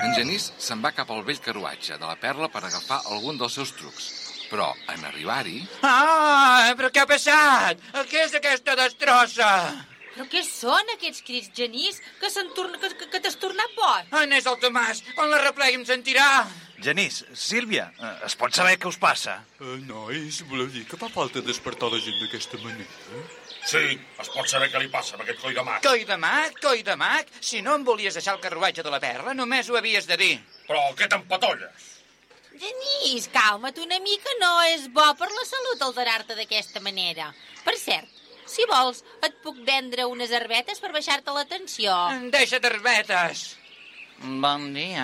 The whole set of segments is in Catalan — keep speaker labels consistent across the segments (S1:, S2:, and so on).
S1: En Genís se'n va cap al vell carruatge de la Perla per agafar algun dels seus trucs. Però, en arribar-hi...
S2: Ah, però què ha passat? Què és aquesta destrossa?
S3: Però què són aquests crits, Genís, que t'has tornat boig?
S2: On és el Tomàs? On l'arreplegui em sentirà?
S4: Genís, Sílvia, es pot saber què us passa?
S5: Nois, voleu dir que fa falta despertar la gent d'aquesta manera?
S6: Sí, es pot saber què li passa amb aquest coi de mag.
S2: Coi de mag? Si no em volies deixar el carruatge de la Perla, només ho havies de dir.
S6: Però què t'empatolles?
S3: Genís, calma't una mica, no és bo per la salut alterar-te d'aquesta manera. Per cert, si vols, et puc vendre unes herbetes per baixar-te la tensió.
S2: Deixa't herbetes.
S7: Bon dia.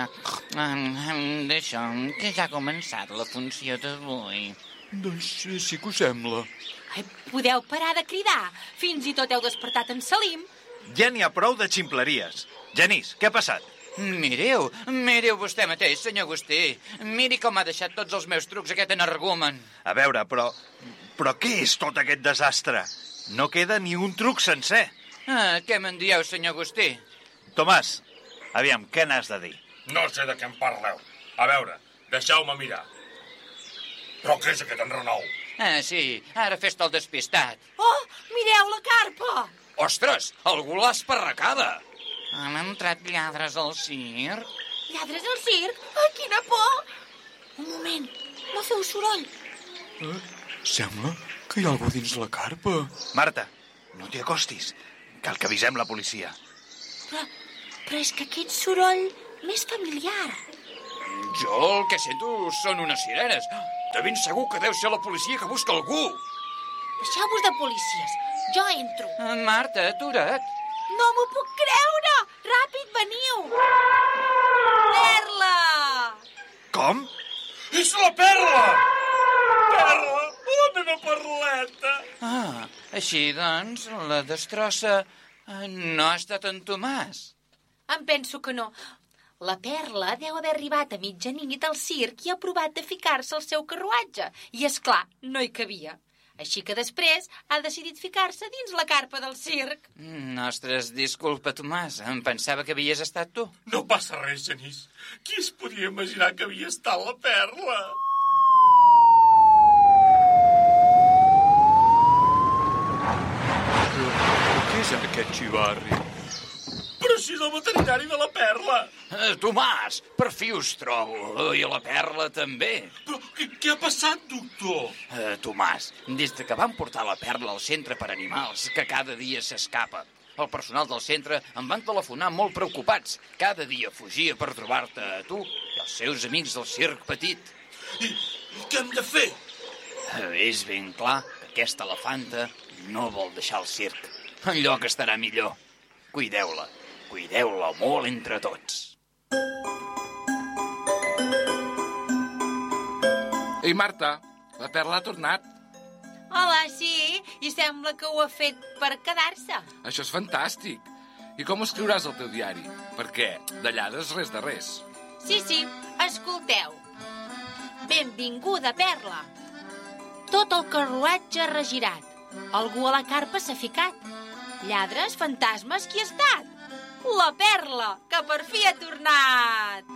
S7: D'això, que ja ha començat la funció d'avui.
S5: Doncs sí que ho sembla.
S3: Ai, podeu parar de cridar. Fins i tot heu despertat en Salim.
S4: Ja n'hi ha prou de ximpleries. Genís, què ha passat?
S2: Mireu vostè mateix, senyor Agustí. Miri com ha deixat tots els meus trucs aquest energumen.
S4: A veure, però què és tot aquest desastre? No queda ni un truc sencer.
S2: Què me'n dieu, senyor Agustí?
S4: Tomàs, aviam, què n'has de dir?
S6: No sé de què em parleu. A veure, deixeu-me mirar. Però què és aquest enrenou?
S2: Sí, ara fes-te el despistat.
S3: Oh, mireu la carpa!
S2: Ostres, algú l'ha esparracada.
S7: Han entrat lladres al circ?
S3: Lladres al circ? Ai, quina por! Un moment, no feu soroll.
S5: Sembla que hi ha algú dins la carpa.
S4: Marta, no t'hi acostis. Cal que avisem la policia.
S3: Però és que aquest soroll m'és familiar.
S2: Jo el que sento són unes sirenes. De ben segur que deu ser la policia que busca algú.
S3: Deixeu-vos de policies. Jo entro.
S2: Marta, atura't.
S3: No m'ho puc creure! Ràpid, veniu! Perla!
S4: Com?
S6: És la Perla! Perla, la meva perleta!
S2: Així doncs, la destrossa no ha estat en Tomàs.
S3: Em penso que no. La Perla deu haver arribat a mitjanit al circ i ha provat de ficar-se al seu carruatge. I, és clar, no hi cabia. Així que després ha decidit ficar-se dins la carpa del circ.
S2: Ostres, disculpa, Tomàs. Em pensava que havies estat tu.
S6: No passa res, Genís. Qui es podia imaginar que havia estat la Perla?
S5: Però què és aquest xivarri?
S6: Però si és el veterinari de la Perla.
S2: Tomàs, per fi us trobo. I la Perla també.
S6: Però què ha passat, doctor?
S2: Tomàs, des que van portar la Perla al centre per animals, que cada dia s'escapa. El personal del centre em van telefonar molt preocupats. Cada dia fugia per trobar-te a tu i els seus amics del circ petit.
S6: I què hem de fer?
S2: És ben clar que aquesta elefanta no vol deixar el circ. Enlloc estarà millor. Cuideu-la molt entre tots.
S1: Ei, Marta, la Perla ha tornat.
S3: Hola, sí, i sembla que ho ha fet per quedar-se.
S1: Això és fantàstic. I com escriuràs el teu diari? Perquè de lladres res de res.
S3: Sí, escolteu. Benvinguda, Perla. Tot el carruatge ha regirat. Algú a la carpa s'ha ficat. Lladres, fantasmes, qui ha estat? La Perla, que per fi ha tornat.